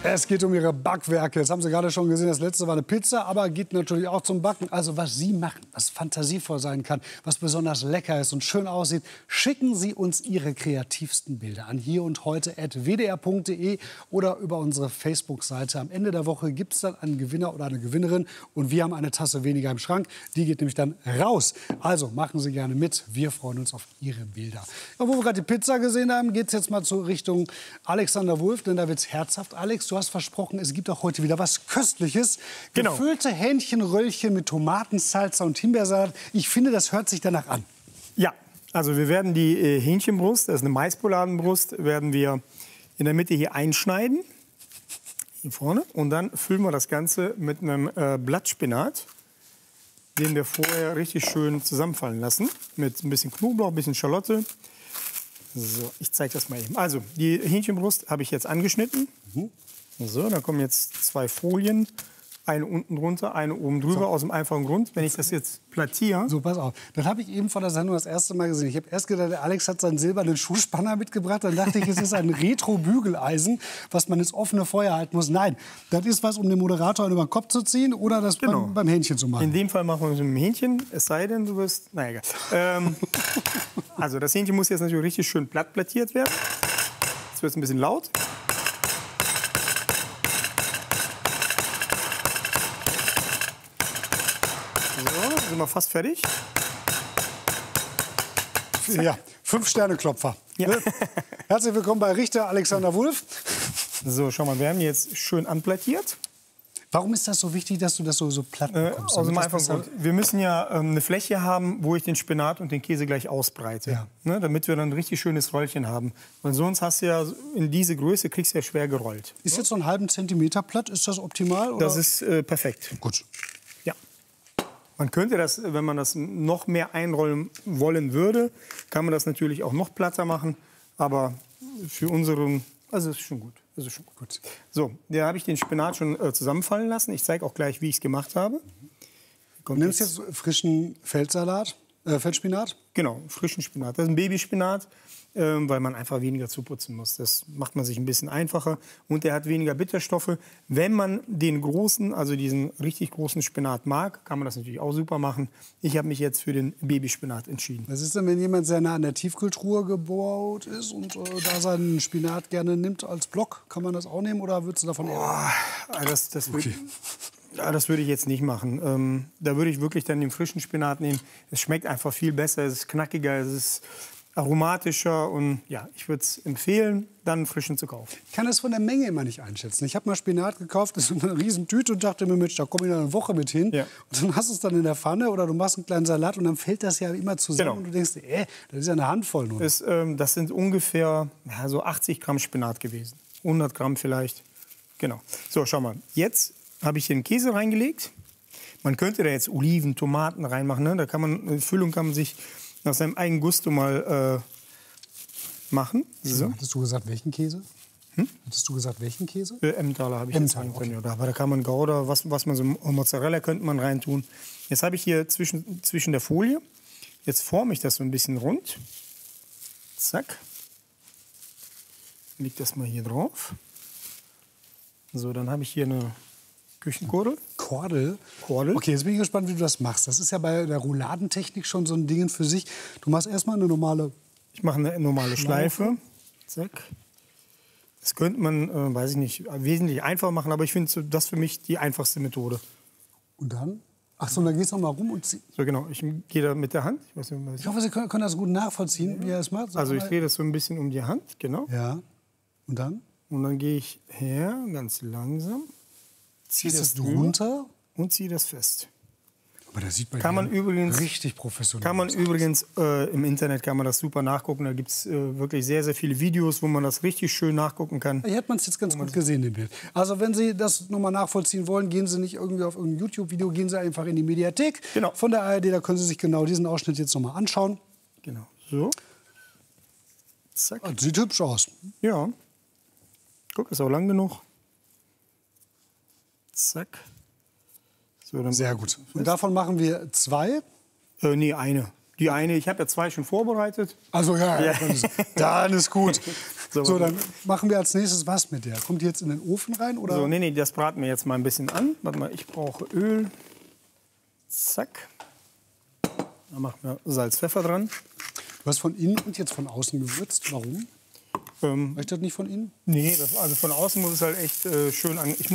Es geht um Ihre Backwerke. Das haben Sie gerade schon gesehen. Das letzte war eine Pizza, aber geht natürlich auch zum Backen. Also was Sie machen, was fantasievoll sein kann, was besonders lecker ist und schön aussieht, schicken Sie uns Ihre kreativsten Bilder an hierundheute@wdr.de oder über unsere Facebook-Seite. Am Ende der Woche gibt es dann einen Gewinner oder eine Gewinnerin und wir haben eine Tasse weniger im Schrank. Die geht nämlich dann raus. Also machen Sie gerne mit. Wir freuen uns auf Ihre Bilder. Ja, wo wir gerade die Pizza gesehen haben, geht es jetzt mal zur Richtung Alexander Wulff, denn da wird es herzhaft. Alex, du hast versprochen, es gibt auch heute wieder was Köstliches. Genau. Gefüllte Hähnchenröllchen mit Tomatensalsa und Himbeersalat. Ich finde, das hört sich danach an. Ja, also wir werden die Hähnchenbrust, das ist eine Maispoladenbrust, werden wir in der Mitte hier einschneiden. Hier vorne. Und dann füllen wir das Ganze mit einem Blattspinat, den wir vorher richtig schön zusammenfallen lassen. Mit ein bisschen Knoblauch, ein bisschen Schalotte. So, ich zeige das mal eben. Also, die Hähnchenbrust habe ich jetzt angeschnitten. So, da kommen jetzt 2 Folien. Eine unten drunter, eine oben drüber, so. Aus dem einfachen Grund, wenn ich das jetzt plattiere. So, pass auf. Das habe ich eben vor der Sendung das erste Mal gesehen. Ich habe erst gedacht, der Alex hat seinen silbernen Schuhspanner mitgebracht. Dann dachte ich, es ist ein Retro-Bügeleisen, was man ins offene Feuer halten muss. Nein, das ist was, um den Moderator über den Kopf zu ziehen oder das beim Hähnchen zu machen. In dem Fall machen wir es mit dem Hähnchen, es sei denn, du wirst... Na egal. Also das Hähnchen muss jetzt natürlich richtig schön platt plattiert werden. Jetzt wird es ein bisschen laut. So, sind wir fast fertig. Ja, 5-Sterne-Klopfer. Ja. Herzlich willkommen bei Richter Alexander Wulff. So, schau mal, wir haben die jetzt schön anplattiert. Warum ist das so wichtig, dass du das so platt bekommst? Aus dem einfachen Grund. Wir müssen ja eine Fläche haben, wo ich den Spinat und den Käse gleich ausbreite. Ja. Ne, damit wir dann ein richtig schönes Röllchen haben. Weil sonst hast du ja in diese Größe, kriegst du ja schwer gerollt. Ist jetzt so einen halben Zentimeter platt, ist das optimal? Oder? Das ist perfekt. Gut. Ja. Man könnte das, wenn man das noch mehr einrollen wollen würde, kann man das natürlich auch noch platter machen. Aber für unseren, also ist schon gut. Das ist schon gut. So, da habe ich den Spinat schon zusammenfallen lassen. Ich zeige auch gleich, wie ich es gemacht habe. Du nimmst jetzt frischen Feldspinat? Genau, frischen Spinat. Das ist ein Babyspinat, weil man einfach weniger zuputzen muss. Das macht man sich ein bisschen einfacher und der hat weniger Bitterstoffe. Wenn man den großen, also diesen richtig großen Spinat mag, kann man das natürlich auch super machen. Ich habe mich jetzt für den Babyspinat entschieden. Was ist denn, wenn jemand sehr nah an der Tiefkühltruhe gebaut ist und da seinen Spinat gerne nimmt als Block? Kann man das auch nehmen oder würdest du davon eher? Das würde ich jetzt nicht machen. Da würde ich wirklich dann den frischen Spinat nehmen. Es schmeckt einfach viel besser, es ist knackiger, es ist aromatischer und ja, ich würde es empfehlen, dann einen frischen zu kaufen. Ich kann das von der Menge immer nicht einschätzen. Ich habe mal Spinat gekauft, das ist eine riesen Tüte und dachte mir, Mensch, da komme ich noch eine Woche mit hin. Ja. Und dann hast du es dann in der Pfanne oder du machst einen kleinen Salat und dann fällt das ja immer zusammen. Genau. Und du denkst, das ist ja eine Handvoll nur. Das sind ungefähr so 80 Gramm Spinat gewesen. 100 Gramm vielleicht. Genau. So, schau mal. Jetzt habe ich hier den Käse reingelegt. Man könnte da jetzt Oliven, Tomaten reinmachen. Ne? Da kann man, die Füllung kann man sich nach seinem eigenen Gusto mal machen. So. Hattest du gesagt, welchen Käse? Hattest du gesagt, welchen Käse? Emmentaler habe ich jetzt rein können. Okay. Aber da kann man Gouda, was man so, Mozzarella könnte man reintun. Jetzt habe ich hier zwischen der Folie, jetzt forme ich das so ein bisschen rund. Zack. Leg das mal hier drauf. So, dann habe ich hier eine Küchenkordel. Kordel? Kordel. Okay, jetzt bin ich gespannt, wie du das machst. Das ist ja bei der Rouladentechnik schon so ein Ding für sich. Du machst erstmal eine normale... Ich mache eine normale Schleife. Zack. Das könnte man, weiß ich nicht, wesentlich einfacher machen, aber ich finde das für mich die einfachste Methode. Und dann? Ach so, dann gehst du noch mal rum und ziehst. So, genau. Ich gehe da mit der Hand. Ich hoffe, Sie können das gut nachvollziehen, wie er es macht. Also ich drehe das so ein bisschen um die Hand, genau. Ja. Und dann? Und dann gehe ich her, ganz langsam. Ziehst das runter? Und ziehe das fest. Aber das sieht man übrigens richtig professionell. Kann man übrigens im Internet kann man das super nachgucken. Da gibt es wirklich sehr, sehr viele Videos, wo man das richtig schön nachgucken kann. Hier hat man es jetzt ganz gut gesehen, im Bild. Also wenn Sie das nochmal nachvollziehen wollen, gehen Sie nicht irgendwie auf irgendein YouTube-Video, gehen Sie einfach in die Mediathek von der ARD. Da können Sie sich genau diesen Ausschnitt jetzt nochmal anschauen. Genau, so. Zack. Das sieht hübsch aus. Ja. Guck, ist auch lang genug. Zack. So, dann sehr gut. Und davon machen wir 2? Nee, eine. Die eine, ich habe ja 2 schon vorbereitet. Also ja. Dann ist gut. So, dann machen wir als nächstes was mit der. Kommt die jetzt in den Ofen rein? Oder? So, nee, das braten wir jetzt mal ein bisschen an. Warte mal, ich brauche Öl. Zack. Da machen wir Salz, Pfeffer dran. Du hast von innen und jetzt von außen gewürzt. Warum? Möchtest du das nicht von innen? Nee, also von außen muss es halt echt schön an.